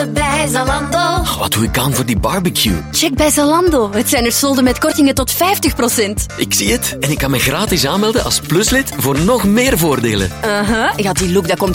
Bij Zalando. Wat doe ik aan voor die barbecue? Check bij Zalando. Het zijn er solden met kortingen tot 50%. Ik zie het. En ik kan me gratis aanmelden als pluslid voor nog meer voordelen. Ja, die look dat komt